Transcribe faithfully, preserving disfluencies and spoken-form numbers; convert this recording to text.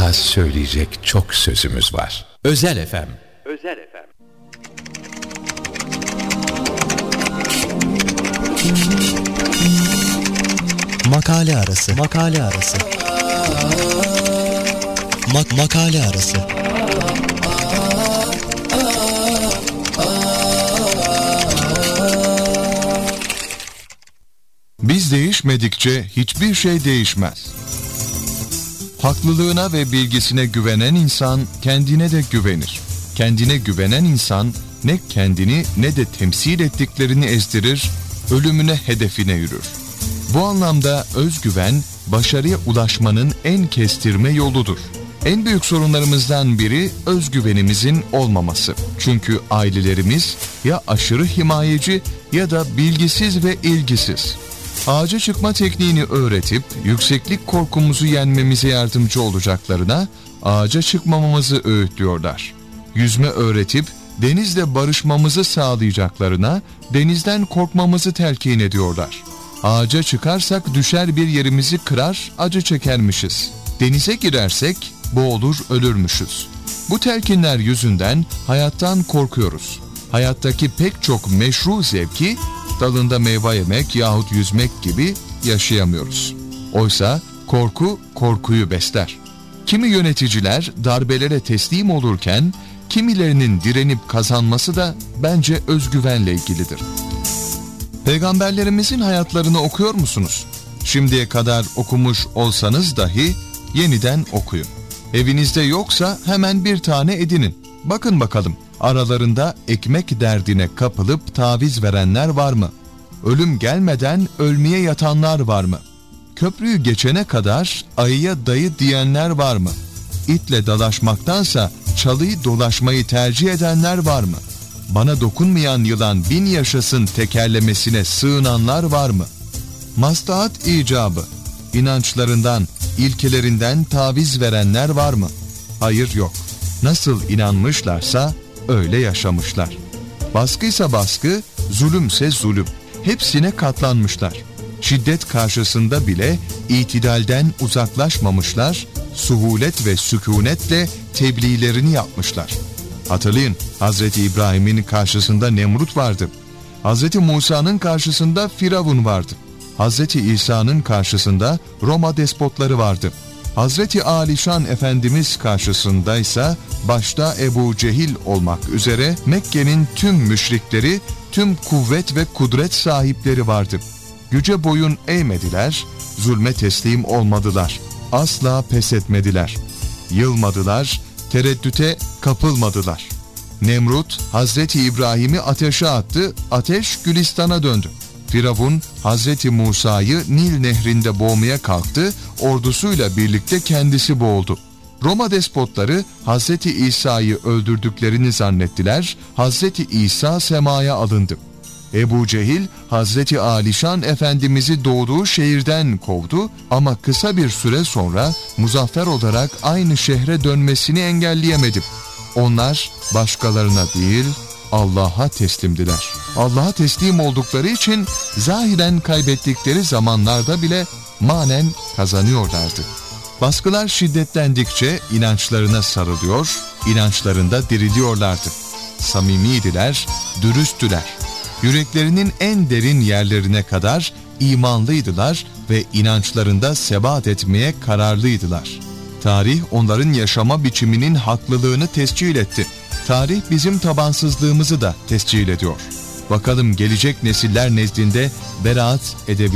Daha söyleyecek çok sözümüz var. Özel F M. Özel F M. Makale arası. Makale arası. Mak makale arası. Biz değişmedikçe hiçbir şey değişmez. Haklılığına ve bilgisine güvenen insan kendine de güvenir. Kendine güvenen insan ne kendini ne de temsil ettiklerini ezdirir, ölümüne hedefine yürür. Bu anlamda özgüven, başarıya ulaşmanın en kestirme yoludur. En büyük sorunlarımızdan biri özgüvenimizin olmaması. Çünkü ailelerimiz ya aşırı himayeci ya da bilgisiz ve ilgisiz. Ağaca çıkma tekniğini öğretip yükseklik korkumuzu yenmemize yardımcı olacaklarına ağaca çıkmamamızı öğütlüyorlar. Yüzme öğretip denizle barışmamızı sağlayacaklarına denizden korkmamızı telkin ediyorlar. Ağaca çıkarsak düşer bir yerimizi kırar, acı çekermişiz. Denize girersek boğulur ölürmüşüz. Bu telkinler yüzünden hayattan korkuyoruz. Hayattaki pek çok meşru zevki dalında meyve yemek yahut yüzmek gibi yaşayamıyoruz. Oysa korku korkuyu besler. Kimi yöneticiler darbelere teslim olurken kimilerinin direnip kazanması da bence özgüvenle ilgilidir. Peygamberlerimizin hayatlarını okuyor musunuz? Şimdiye kadar okumuş olsanız dahi yeniden okuyun. Evinizde yoksa hemen bir tane edinin. Bakın bakalım aralarında ekmek derdine kapılıp taviz verenler var mı? Ölüm gelmeden ölmeye yatanlar var mı? Köprüyü geçene kadar ayıya dayı diyenler var mı? İtle dalaşmaktansa çalıyı dolaşmayı tercih edenler var mı? Bana dokunmayan yılan bin yaşasın tekerlemesine sığınanlar var mı? Maslahat icabı, inançlarından, ilkelerinden taviz verenler var mı? Hayır, yok. Nasıl inanmışlarsa öyle yaşamışlar. Baskıysa baskı, zulümse zulüm. Hepsine katlanmışlar. Şiddet karşısında bile itidalden uzaklaşmamışlar, suhulet ve sükunetle tebliğlerini yapmışlar. Hatırlayın, Hazreti İbrahim'in karşısında Nemrut vardı. Hazreti Musa'nın karşısında Firavun vardı. Hazreti İsa'nın karşısında Roma despotları vardı. Hazreti Alişan Efendimiz karşısındaysa başta Ebu Cehil olmak üzere Mekke'nin tüm müşrikleri, tüm kuvvet ve kudret sahipleri vardı. Güce boyun eğmediler, zulme teslim olmadılar. Asla pes etmediler. Yılmadılar, tereddüte kapılmadılar. Nemrut Hazreti İbrahim'i ateşe attı, ateş Gülistan'a döndü. Firavun Hazreti Musa'yı Nil nehrinde boğmaya kalktı, ordusuyla birlikte kendisi boğuldu. Roma despotları Hazreti İsa'yı öldürdüklerini zannettiler, Hazreti İsa semaya alındı. Ebu Cehil Hazreti Alişan Efendimiz'i doğduğu şehirden kovdu ama kısa bir süre sonra muzaffer olarak aynı şehre dönmesini engelleyemedi. Onlar başkalarına değil Allah'a teslimdiler. Allah'a teslim oldukları için zahiren kaybettikleri zamanlarda bile manen kazanıyorlardı. Baskılar şiddetlendikçe inançlarına sarılıyor, inançlarında diriliyorlardı. Samimiydiler, dürüsttüler. Yüreklerinin en derin yerlerine kadar imanlıydılar ve inançlarında sebat etmeye kararlıydılar. Tarih onların yaşama biçiminin haklılığını tescil etti. Tarih bizim tabansızlığımızı da tescil ediyor. Bakalım gelecek nesiller nezdinde beraat edebilir